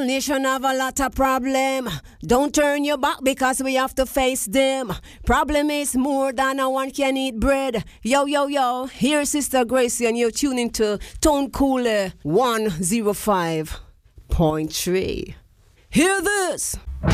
whole nation have a lot of problem. Don't turn your back because we have to face them. Problem is more than a one can eat bread. Yo, yo, yo, here's Sister Gracie and you're tuning to Tone Cooler 105.3. Hear this.